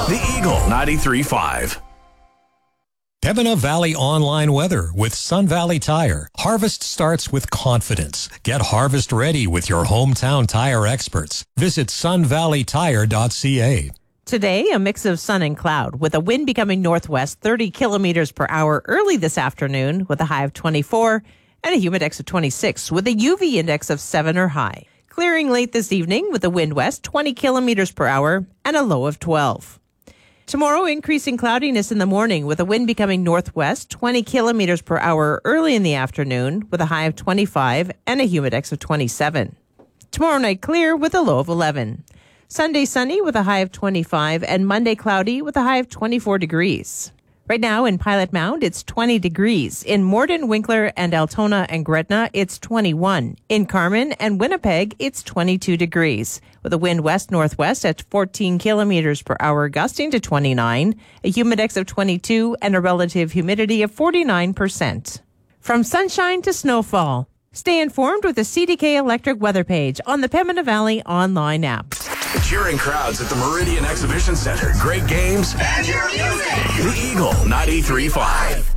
The Eagle 93.5. Pembina Valley online weather with Sun Valley Tire. Harvest starts with confidence. Get harvest ready with your hometown tire experts. Visit sunvalleytire.ca. Today, a mix of sun and cloud with a wind becoming northwest 30 kilometers per hour early this afternoon with a high of 24 and a humidex of 26 with a UV index of 7 or high. Clearing late this evening with a wind west 20 kilometers per hour and a low of 12. Tomorrow, increasing cloudiness in the morning with a wind becoming northwest 20 kilometers per hour early in the afternoon with a high of 25 and a humidex of 27. Tomorrow night clear with a low of 11. Sunday sunny with a high of 25 and Monday cloudy with a high of 24 degrees. Right now in Pilot Mound, it's 20 degrees. In Morden, Winkler, and Altona and Gretna, it's 21. In Carmen and Winnipeg, it's 22 degrees. With a wind west-northwest at 14 kilometers per hour, gusting to 29, a humidex of 22, and a relative humidity of 49%. From sunshine to snowfall, stay informed with the CDK Electric weather page on the Pembina Valley online app. Cheering crowds at the Meridian Exhibition Center. Great games. And your music. The Eagle 93.5.